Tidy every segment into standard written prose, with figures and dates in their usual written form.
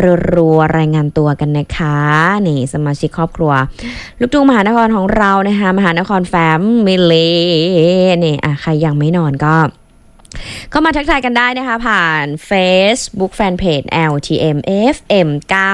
รัวๆรายงานตัวกันนะคะนี่สมาชิกครอบครัวลูกทุ่งมหานครของเรานะคะมหานครแฟมิลี่นี่ใครยังไม่นอนก็มาทักทายกันได้นะคะผ่าน Facebook Fanpage LTM FM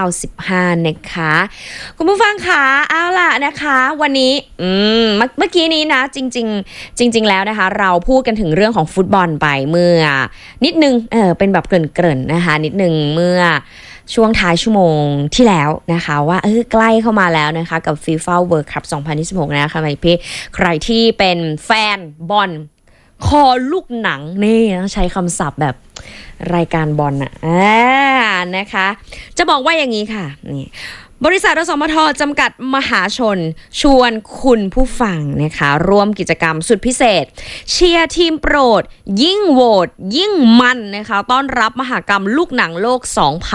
95นะคะคุณผู้ฟังคะเอาล่ะนะคะวันนี้เมื่อกี้นี้นะจริงแล้วนะคะเราพูดกันถึงเรื่องของฟุตบอลไปเมื่อนิดนึงเป็นแบบเกริ่นๆนะคะนิดนึงเมื่อช่วงท้ายชั่วโมงที่แล้วนะคะว่าใกล้เข้ามาแล้วนะคะกับ FIFA World Cup 2026นะคะใครที่เป็นแฟนบอลคอลูกหนังนี่ใช้คำศัพท์แบบรายการบอลนะคะจะบอกว่าอย่างนี้ค่ะนี่บริษัท สมท.จำกัดมหาชนชวนคุณผู้ฟังนะคะร่วมกิจกรรมสุดพิเศษเชียร์ทีมโปรดยิ่งโหวตยิ่งมันนะคะต้อนรับมหกรรมลูกหนังโลก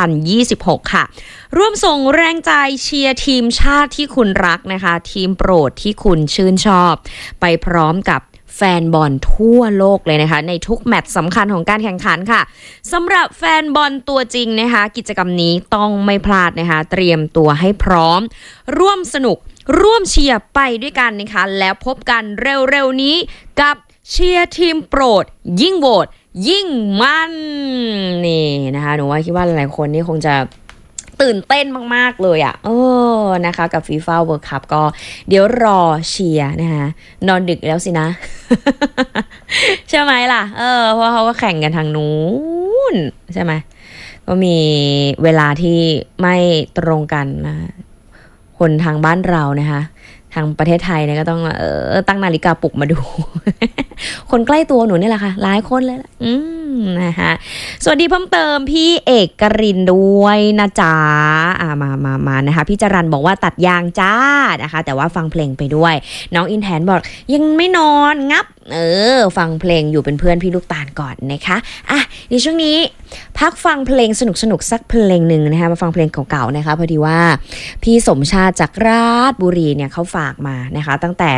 2026 ค่ะร่วมส่งแรงใจเชียร์ทีมชาติที่คุณรักนะคะทีมโปรดที่คุณชื่นชอบไปพร้อมกับแฟนบอลทั่วโลกเลยนะคะในทุกแมตช์สำคัญของการแข่งขันค่ะสำหรับแฟนบอลตัวจริงนะคะกิจกรรมนี้ต้องไม่พลาดนะคะเตรียมตัวให้พร้อมร่วมสนุกร่วมเชียร์ไปด้วยกันนะคะแล้วพบกันเร็วๆนี้กับเชียร์ทีมโปรดยิ่งโหวตยิ่งมันนี่นะคะหนูว่าคิดว่าหลายคนนี่คงจะตื่นเต้นมากๆเลยนะคะกับ FIFA World Cup ก็เดี๋ยวรอเชียร์นะคะนอนดึกแล้วสินะ ใช่ไหมล่ะเพราะเขาก็แข่งกันทางนู้นใช่ไหมก็มีเวลาที่ไม่ตรงกันนะคนทางบ้านเรานะคะทางประเทศไทยเนี่ยก็ต้องตั้งนาฬิกาปลุกมาดู คนใกล้ตัวหนูนี่แหละค่ะหลายคนเลยล่ะนะคะสวัสดีเพิ่มเติมพี่เอกกรินด้วยนะจ๊ะมานะคะพี่จรัญบอกว่าตัดยางจ้านะคะแต่ว่าฟังเพลงไปด้วยน้องอินแทนบอกยังไม่นอนงับฟังเพลงอยู่เป็นเพื่อนพี่ลูกตาลก่อนนะคะในช่วงนี้พักฟังเพลงสนุกสักเพลงหนึ่งนะคะมาฟังเพลงเก่าๆนะคะพอดีว่าพี่สมชาติจากราชบุรีเนี่ยเขาฝากมานะคะตั้งแต่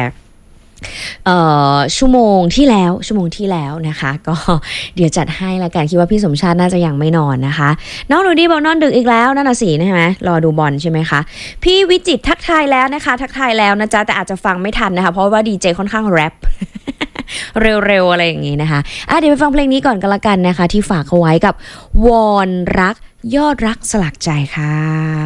ชั่วโมงที่แล้วนะคะก็เดี๋ยวจัดให้ละกันคิดว่าพี่สมชาติน่าจะยังไม่นอนนะคะน้องหนูดีบอกนอนดึกอีกแล้วนั่นน่ะสิใช่ไหมรอดูบอลใช่ไหมคะพี่วิจิตรทักทายแล้วนะคะทักทายแล้วนะจ๊ะแต่อาจจะฟังไม่ทันนะคะเพราะว่าดีเจค่อนข้างแรป เร็วๆอะไรอย่างงี้นะคะเดี๋ยวไปฟังเพลงนี้ก่อนกันละกันนะคะที่ฝากเขาไว้กับวอนรักยอดรักสลักใจค่ะ